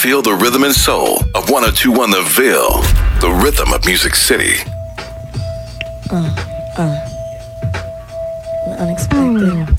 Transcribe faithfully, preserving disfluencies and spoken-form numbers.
feel the rhythm and soul of one oh two one The Ville, the rhythm of Music City. Uh, uh, unexpected.